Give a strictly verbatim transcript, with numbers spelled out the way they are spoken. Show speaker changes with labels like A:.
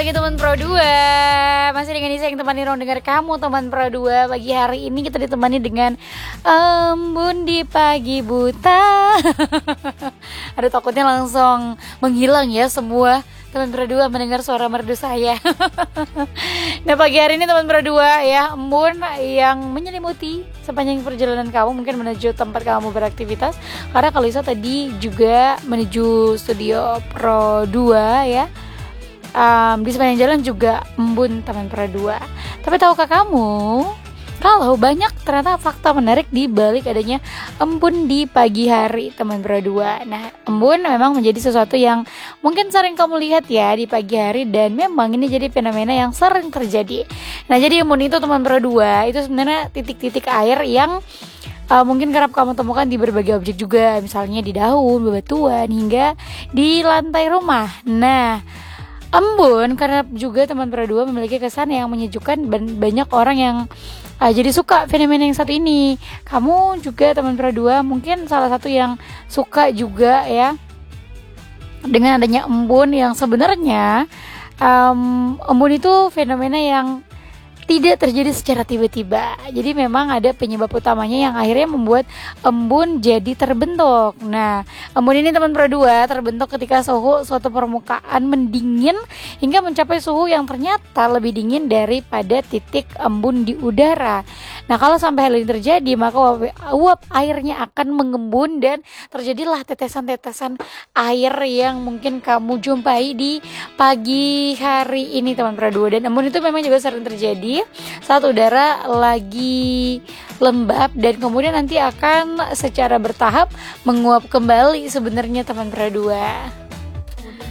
A: pagi teman Pro dua. Masih dengan Nisa yang temani ruang dengar kamu teman Pro dua. Pagi hari ini kita ditemani dengan embun di pagi buta. Aduh, takutnya langsung menghilang ya semua teman Pro dua mendengar suara merdu saya. Nah, pagi hari ini teman Pro dua ya, embun yang menyelimuti sepanjang perjalanan kamu mungkin menuju tempat kamu beraktivitas. Karena kalau Lisa tadi juga menuju studio Pro dua ya. Um, di sepanjang jalan juga embun teman Pro dua. Tapi tahukah kamu kalau banyak ternyata fakta menarik di balik adanya embun di pagi hari teman Pro dua. Nah, embun memang menjadi sesuatu yang mungkin sering kamu lihat ya di pagi hari, dan memang ini jadi fenomena yang sering terjadi. Nah, jadi embun itu teman Pro dua itu sebenarnya titik-titik air yang Uh, mungkin kerap kamu temukan di berbagai objek juga, misalnya di daun, bebatuan, hingga di lantai rumah. Nah, embun karena juga teman Pro dua memiliki kesan yang menyejukkan, dan banyak orang yang uh, jadi suka fenomena yang satu ini. Kamu juga teman Pro dua mungkin salah satu yang suka juga ya dengan adanya embun, yang sebenarnya um, embun itu fenomena yang tidak terjadi secara tiba-tiba. Jadi memang ada penyebab utamanya yang akhirnya membuat embun jadi terbentuk. Nah, embun ini teman Pro dua terbentuk ketika suhu suatu permukaan mendingin hingga mencapai suhu yang ternyata lebih dingin daripada titik embun di udara. Nah, kalau sampai hal ini terjadi, maka uap, uap airnya akan mengembun dan terjadilah tetesan-tetesan air yang mungkin kamu jumpai di pagi hari ini teman Pro dua. Dan embun itu memang juga sering terjadi saat udara lagi lembab, dan kemudian nanti akan secara bertahap menguap kembali sebenarnya teman Pro dua.